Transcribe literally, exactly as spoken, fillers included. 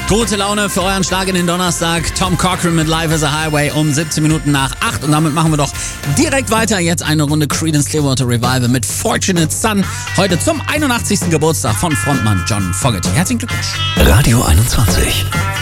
Gute Laune für euren Schlag in den Donnerstag. Tom Cochrane mit Life is a Highway um siebzehn Minuten nach acht. Und damit machen wir doch direkt weiter. Jetzt eine Runde Creedence Clearwater Revival mit Fortunate Son. Heute zum einundachtzigsten Geburtstag von Frontmann John Fogerty. Herzlichen Glückwunsch. Radio einundzwanzig.